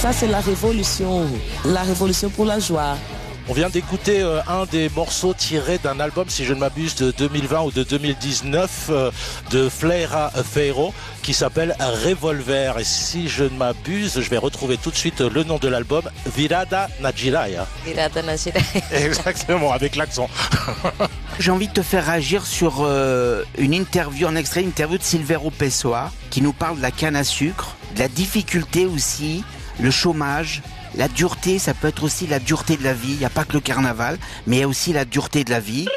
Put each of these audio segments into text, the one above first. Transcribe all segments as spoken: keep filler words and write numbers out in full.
Ça, c'est la révolution, la révolution pour la joie. On vient d'écouter euh, un des morceaux tirés d'un album, si je ne m'abuse, de deux mille vingt ou de deux mille dix-neuf euh, de Fleira Feiro qui s'appelle Revolver. Et si je ne m'abuse, je vais retrouver tout de suite le nom de l'album, Virada na Jiraya. Virada na Jiraya. Exactement, avec l'accent. J'ai envie de te faire réagir sur euh, une interview, un extrait d'interview de Silvério Pessoa qui nous parle de la canne à sucre, de la difficulté aussi, le chômage. La dureté, ça peut être aussi la dureté de la vie. Il n'y a pas que le carnaval, mais il y a aussi la dureté de la vie.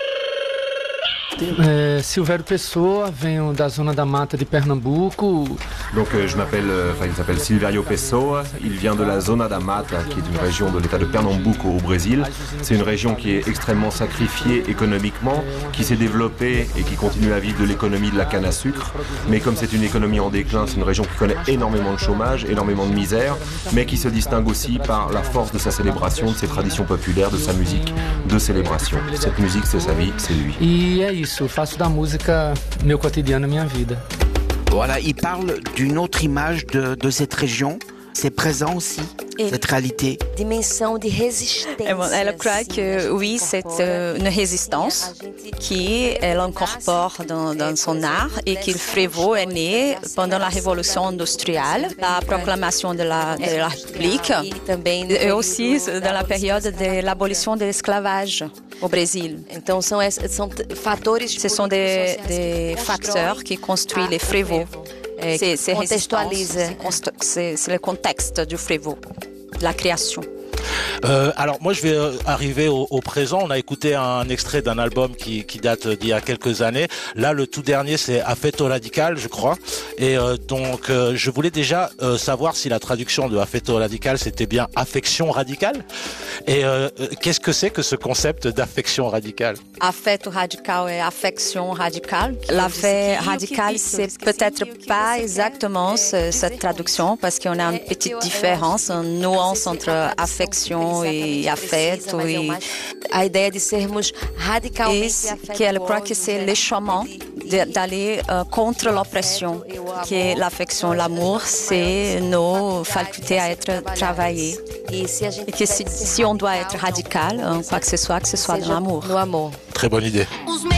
É, Silvério Pessoa, venho da zona da mata de Pernambuco. Donc euh, je m'appelle, euh, enfin il s'appelle Silvério Pessoa, il vient de la Zona da Mata, qui est une région de l'état de Pernambuco au Brésil. C'est une région qui est extrêmement sacrifiée économiquement, qui s'est développée et qui continue à vivre de l'économie de la canne à sucre. Mais comme c'est une économie en déclin, c'est une région qui connaît énormément de chômage, énormément de misère, mais qui se distingue aussi par la force de sa célébration, de ses traditions populaires, de sa musique de célébration. Cette musique, c'est sa vie, c'est lui. E é isso, eu faço da música meu cotidiano, minha vida. Voilà, il parle d'une autre image de, de cette région. C'est présent aussi, Et cette réalité. Dimension de résistance. Elle croit que oui, c'est une résistance qu'elle incorpore dans, dans son art et que le Frevo est né pendant la révolution industrielle, la proclamation de la, de la République et aussi dans la période de l'abolition de l'esclavage au Brésil. Então são, são fatores. Ce sont des, des facteurs qui construisent les Frevos. C'est, c'est contextualise. C'est, c'est le contexte du Frevo, de la création. Euh, alors moi je vais euh, arriver au, au présent. On a écouté un extrait d'un album qui, qui date d'il y a quelques années. Là le tout dernier c'est Afeto Radical je crois. Et euh, donc euh, je voulais déjà euh, savoir si la traduction de Afeto Radical c'était bien affection radicale. Et euh, qu'est-ce que c'est que ce concept d'affection radicale? Affeto radical est affection radicale. L'affect radical c'est peut-être pas exactement ce, cette traduction parce qu'on a une petite différence, une nuance entre affection e afeto e a ideia de sermos radicalmente que elle croit que c'est le chemin d'aller euh, contre l'oppression, que l'affection, l'amour, c'est nos facultés à être travaillées. Et que si, si on doit être radical, quoi que ce soit, que ce soit dans l'amour. No amor. Très bonne idée.